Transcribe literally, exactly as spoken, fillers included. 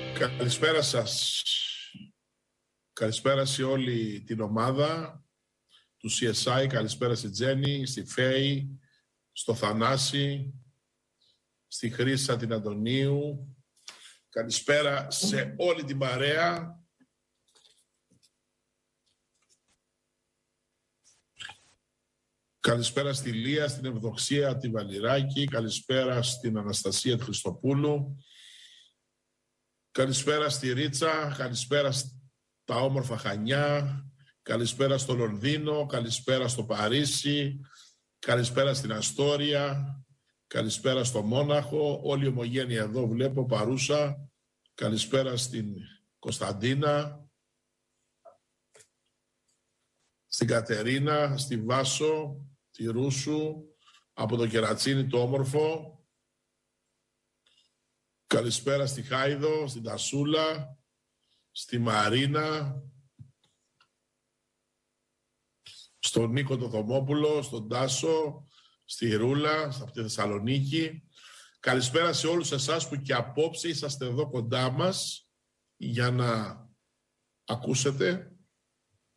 Καλησπέρα σας. Καλησπέρα σε όλη την ομάδα του σι ες άι. Καλησπέρα στη Τζέννη, στη Φέη, στο Θανάση, στη Χρύσα την Αντωνίου. Καλησπέρα σε όλη την παρέα. Καλησπέρα στη Λία, στην Ευδοξία τη Βαλιράκη. Καλησπέρα στην Αναστασία τη Χριστοπούλου. Καλησπέρα στη Ρίτσα. Καλησπέρα στα όμορφα Χανιά. Καλησπέρα στο Λονδίνο. Καλησπέρα στο Παρίσι. Καλησπέρα στην Αστόρια. Καλησπέρα στο Μόναχο. Όλη η ομογένεια εδώ βλέπω παρούσα. Καλησπέρα στην Κωνσταντίνα. Στην Κατερίνα, στη Βάσο, τη Ρούσου, από το Κερατσίνι το όμορφο. Καλησπέρα στη Χάιδο, στην Τασούλα, στη Μαρίνα, στον Νίκο το Θωμόπουλο, στον Τάσο, στη Ρούλα, από τη Θεσσαλονίκη. Καλησπέρα σε όλους εσάς που και απόψε είσαστε εδώ κοντά μας για να ακούσετε